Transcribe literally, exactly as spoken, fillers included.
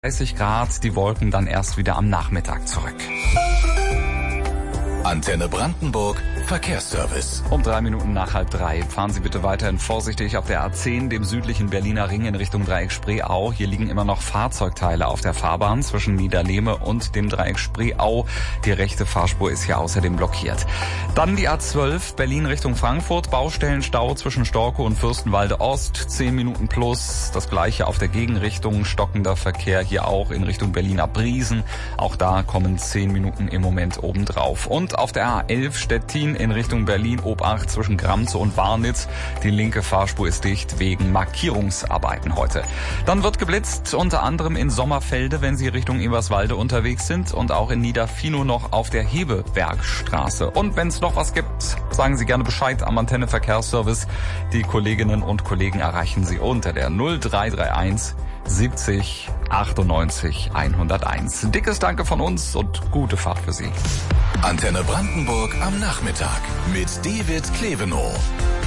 dreißig Grad, die Wolken dann erst wieder am Nachmittag zurück. Antenne Brandenburg Verkehrsservice. Um drei Minuten nach halb drei. Fahren Sie bitte weiterhin vorsichtig auf der A zehn, dem südlichen Berliner Ring in Richtung Dreieck Spreeau. Hier liegen immer noch Fahrzeugteile auf der Fahrbahn zwischen Niederlehme und dem Dreieck Spreeau. Die rechte Fahrspur ist hier außerdem blockiert. Dann die A zwölf, Berlin Richtung Frankfurt. Baustellenstau zwischen Storkow und Fürstenwalde Ost. Zehn Minuten plus. Das gleiche auf der Gegenrichtung. Stockender Verkehr hier auch in Richtung Berliner Briesen. Auch da kommen zehn Minuten im Moment obendrauf. Und auf der A elf Stettin in Richtung Berlin-Obacht zwischen Gramze und Warnitz. Die linke Fahrspur ist dicht wegen Markierungsarbeiten heute. Dann wird geblitzt, unter anderem in Sommerfelde, wenn Sie Richtung Eberswalde unterwegs sind, und auch in Niederfino noch auf der Hebewerkstraße. Und wenn es noch was gibt, sagen Sie gerne Bescheid am Antenne Verkehrsservice. Die Kolleginnen und Kollegen erreichen Sie unter der null drei drei eins siebzig achtundneunzig hunderteins. Dickes Danke von uns und gute Fahrt für Sie. Antenne Brandenburg am Nachmittag mit David Klevenow.